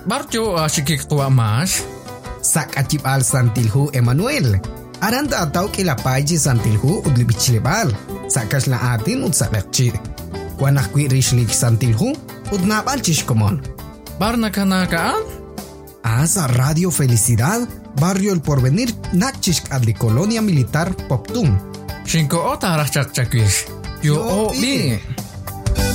Barjo sikik tua mas. Sak acip al santilhu Emmanuel. Aranta atau kilapaji santilhu udli bicilebal. Sakas la atin ud sakakci. Kuanak kwi rishlik santilhu ud napal chishkomon. Bar nakanakaan? Asa Radio Felicidad, Barrio El Porvenir, nakchishk adli Colonia Militar Poptum. Shinko ota rachak chakwish. Yo o bi.